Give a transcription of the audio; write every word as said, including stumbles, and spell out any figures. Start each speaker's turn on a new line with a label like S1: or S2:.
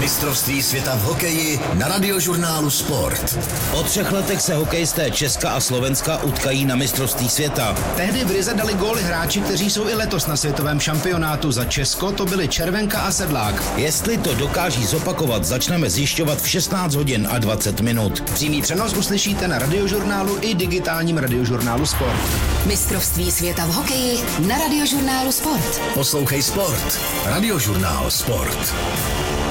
S1: Mistrovství světa v hokeji na Radiožurnálu Sport.
S2: Po třech letech se hokejisté Česka a Slovenska utkají na mistrovství světa.
S3: Tehdy v Rize dali góly hráči, kteří jsou i letos na světovém šampionátu. Za Česko to byli Červenka a Sedlák.
S2: Jestli to dokáží zopakovat, začneme zjišťovat v šestnáct hodin a dvacet minut.
S3: Přímý přenos uslyšíte na Radiožurnálu i digitálním Radiožurnálu Sport.
S4: Mistrovství světa v hokeji na Radiožurnálu Sport.
S1: Poslouchej Sport. Radiožurnál Sport.